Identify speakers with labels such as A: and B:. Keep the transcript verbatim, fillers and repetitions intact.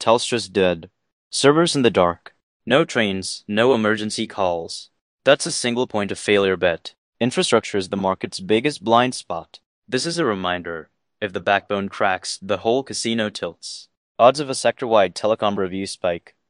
A: Telstra's dead. Servers in the dark. No trains, no emergency calls. That's a single point of failure bet. Infrastructure is the market's biggest blind spot. This is a reminder. If the backbone cracks, the whole casino tilts. Odds of a sector-wide telecom review spike.